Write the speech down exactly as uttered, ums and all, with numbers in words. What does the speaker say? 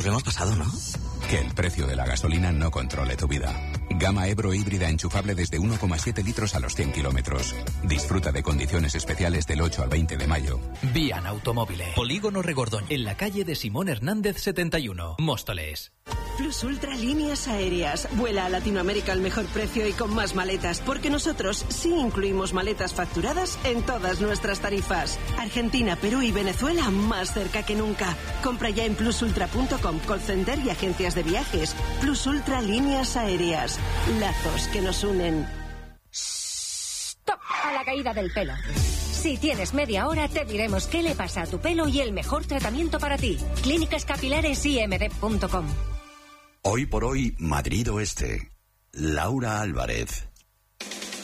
lo hemos pasado, ¿no? Que el precio de la gasolina no controle tu vida. Gama Ebro híbrida enchufable desde uno coma siete litros a los cien kilómetros. Disfruta de condiciones especiales del ocho al veinte de mayo. Vían Automóviles. Polígono Regordón. En la calle de Simón Hernández setenta y uno. Móstoles. Plus Ultra Líneas Aéreas. Vuela a Latinoamérica al mejor precio y con más maletas, porque nosotros sí incluimos maletas facturadas en todas nuestras tarifas. Argentina, Perú y Venezuela más cerca que nunca. Compra ya en plus ultra punto com, call center y agencias de viajes. Plus Ultra Líneas Aéreas. Lazos que nos unen. Stop a la caída del pelo. Si tienes media hora, te diremos qué le pasa a tu pelo y el mejor tratamiento para ti. Clínicas Capilares I M D punto com. Hoy por hoy, Madrid Oeste. Laura Álvarez.